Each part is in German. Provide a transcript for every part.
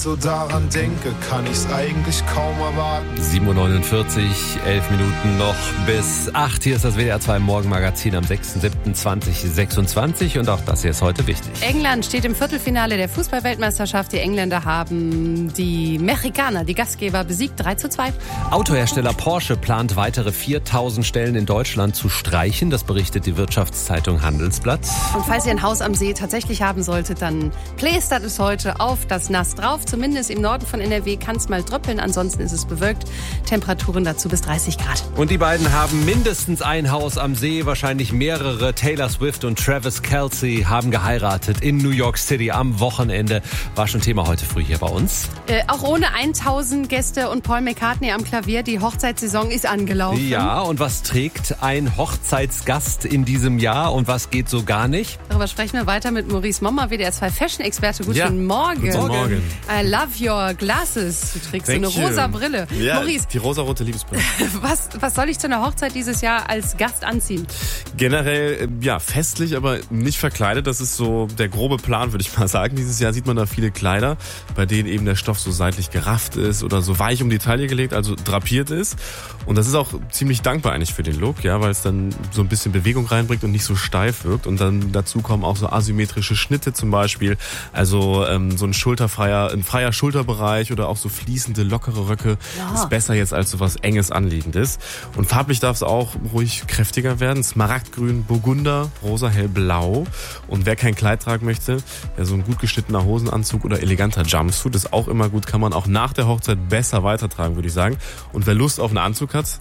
So daran denke, kann ich's eigentlich kaum erwarten. 7.49 Uhr, 11 Minuten noch bis 8. Hier ist das WDR 2 Morgenmagazin am 6.7.2026 und auch das hier ist heute wichtig. England steht im Viertelfinale der Fußball-Weltmeisterschaft. Die Engländer haben die Mexikaner, die Gastgeber, besiegt 3:2. Autohersteller Porsche plant weitere 4.000 Stellen in Deutschland zu streichen. Das berichtet die Wirtschaftszeitung Handelsblatt. Und falls ihr ein Haus am See tatsächlich haben solltet, dann plästert es heute auf das Nass drauf. Zumindest im Norden von NRW kann es mal tröppeln, ansonsten ist es bewölkt. Temperaturen dazu bis 30 Grad. Und die beiden haben mindestens ein Haus am See, wahrscheinlich mehrere. Taylor Swift und Travis Kelce haben geheiratet in New York City am Wochenende. War schon Thema heute früh hier bei uns. Auch ohne 1000 Gäste und Paul McCartney am Klavier. Die Hochzeitssaison ist angelaufen. Ja, und was trägt ein Hochzeitsgast in diesem Jahr und was geht so gar nicht? Darüber sprechen wir weiter mit Maurice Mommer, WDR 2 Fashion-Experte. Guten Morgen. Guten Morgen. I love your glasses. Du trägst so eine rosa Brille. Ja, Maurice, die rosarote Liebesbrille. was soll ich zu einer Hochzeit dieses Jahr als Gast anziehen? Generell, ja, festlich, aber nicht verkleidet. Das ist so der grobe Plan, würde ich mal sagen. Dieses Jahr sieht man da viele Kleider, bei denen eben der Stoff so seitlich gerafft ist oder so weich um die Taille gelegt, also drapiert ist. Und das ist auch ziemlich dankbar eigentlich für den Look, ja, weil es dann so ein bisschen Bewegung reinbringt und nicht so steif wirkt. Und dann dazu kommen auch so asymmetrische Schnitte zum Beispiel. Also so ein freier Schulterbereich oder auch so fließende, lockere Röcke ist besser jetzt als so was Enges, Anliegendes. Und farblich darf es auch ruhig kräftiger werden. Smaragdgrün, Burgunder, rosa, hellblau. Und wer kein Kleid tragen möchte, ja, so ein gut geschnittener Hosenanzug oder eleganter Jumpsuit ist auch immer gut, kann man auch nach der Hochzeit besser weitertragen, würde ich sagen. Und wer Lust auf einen Anzug hat,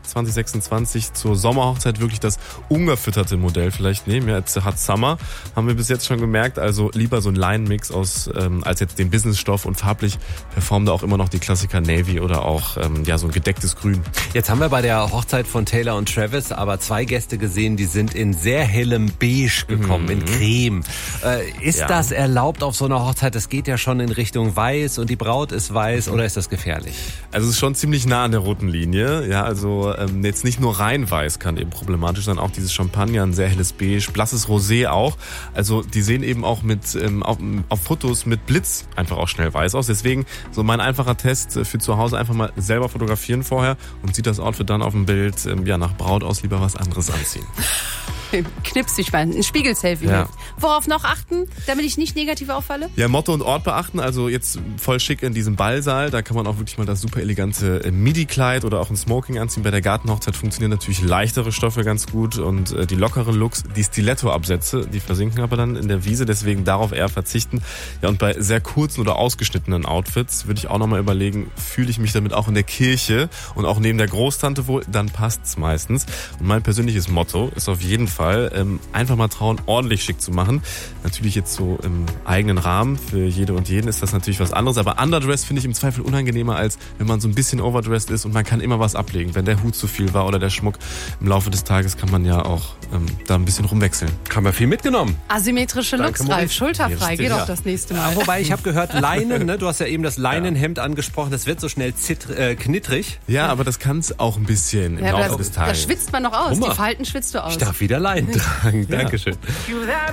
2026 zur Sommerhochzeit wirklich das ungefütterte Modell vielleicht nehmen. Ja, jetzt hat Summer, haben wir bis jetzt schon gemerkt. Also lieber so ein Leinenmix als jetzt den Businessstoff, und farblich performen da auch immer noch die Klassiker Navy oder auch so ein gedecktes Grün. Jetzt haben wir bei der Hochzeit von Taylor und Travis aber zwei Gäste gesehen, die sind in sehr hellem Beige gekommen, in Creme. Ist das erlaubt auf so einer Hochzeit? Das geht ja schon in Richtung Weiß und die Braut ist weiß, oder ist das gefährlich? Also es ist schon ziemlich nah an der roten Linie. Ja, also jetzt nicht nur rein weiß kann eben problematisch sein, auch dieses Champagner, ein sehr helles Beige, blasses Rosé auch. Also die sehen eben auch auf Fotos mit Blitz einfach auch schnell weiß aus. Deswegen so mein einfacher Test für zu Hause: einfach mal selber fotografieren vorher und sieht das Outfit dann auf dem Bild nach Braut aus, lieber was anderes anziehen. Knips dich mal, ein Spiegelselfie. Ja. Worauf noch achten, damit ich nicht negativ auffalle? Ja, Motto und Ort beachten. Also jetzt voll schick in diesem Ballsaal. Da kann man auch wirklich mal das super elegante Midi-Kleid oder auch ein Smoking anziehen. Bei der Gartenhochzeit funktionieren natürlich leichtere Stoffe ganz gut und die lockeren Looks, die Stiletto-Absätze, die versinken aber dann in der Wiese. Deswegen darauf eher verzichten. Ja, und bei sehr kurzen oder ausgeschnittenen Outfits würde ich auch nochmal überlegen, fühle ich mich damit auch in der Kirche und auch neben der Großtante wohl, dann passt's meistens. Und mein persönliches Motto ist auf jeden Fall, einfach mal trauen, ordentlich schick zu machen. Natürlich jetzt so im eigenen Rahmen. Für jede und jeden ist das natürlich was anderes. Aber underdressed finde ich im Zweifel unangenehmer, als wenn man so ein bisschen overdressed ist und man kann immer was ablegen. Wenn der Hut zu viel war oder der Schmuck, im Laufe des Tages kann man ja auch da ein bisschen rumwechseln. Haben wir viel mitgenommen. Asymmetrische Looks, Ralf, schulterfrei, geht auch das nächste Mal. Ja, wobei, ich habe gehört, Leinen, ne? Du hast ja eben das Leinenhemd angesprochen, das wird so schnell knittrig. Ja, aber das kann es auch ein bisschen im Laufe des Tages. Da schwitzt man noch aus. Die Falten schwitzt du aus. Ich darf wieder Leinen tragen. Dankeschön.